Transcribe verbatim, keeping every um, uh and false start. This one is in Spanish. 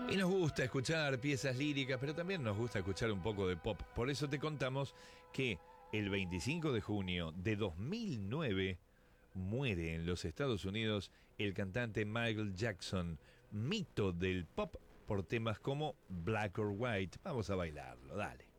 Y nos gusta escuchar piezas líricas, pero también nos gusta escuchar un poco de pop. Por eso te contamos que el veinticinco de junio de dos mil nueve muere en los Estados Unidos el cantante Michael Jackson, mito del pop por temas como Black or White. Vamos a bailarlo, dale.